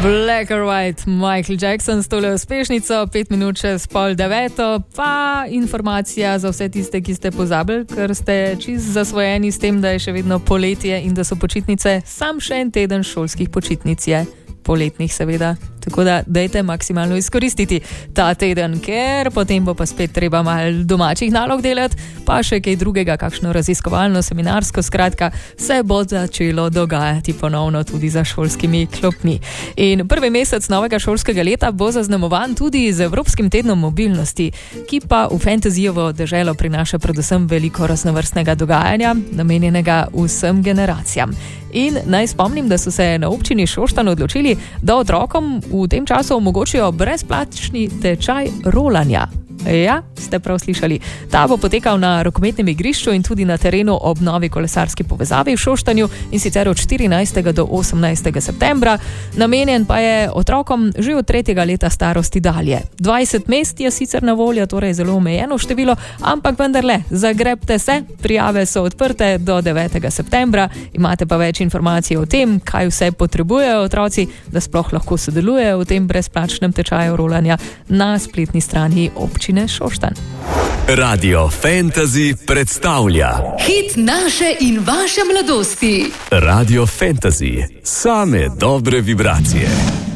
Black or White, Michael Jackson s tole uspešnico, 5 minut čez 8:30, pa informacija za vse tiste, ki ste pozabili, ker ste čist zasvojeni s tem, da je še vedno poletje in da so počitnice, sam še en teden šolskih počitnic je, poletnih seveda. Tako da dajte maksimalno izkoristiti ta teden, ker potem bo pa spet treba malo domačih nalog delati, pa še kaj drugega, kakšno raziskovalno, seminarsko, skratka, se bo začelo dogajati ponovno tudi za šolskimi klopmi. In prvi mesec novega šolskega leta bo zaznamovan tudi z Evropskim tednom mobilnosti, ki pa v fantasyjevo deželo prinaša predvsem veliko raznovrstnega dogajanja, namenjenega vsem generacijam. In naj spomnim, da so se na občini Šoštanj odločili, da otrokom v tem času omogočijo brezplačni tečaj rolanja. Ja, ste prav slišali. Ta bo potekal na rokometnem igrišču in tudi na terenu ob novi kolesarski povezavi v Šoštanju, in sicer od 14. do 18. septembra. Namenjen pa je otrokom že od 3. leta starosti dalje. 20 mest je sicer na voljo, torej zelo omejeno število, ampak vendarle, zagrebte se, prijave so odprte do 9. septembra. Imate pa več informacij o tem, kaj vse potrebujejo otroci, da sploh lahko sodelujejo v tem brezplačnem tečaju rolanja na spletni strani občine Šoštanj. Radio Fantasy predstavlja hit naše in vaše mladosti. Radio Fantasy, same dobre vibracije.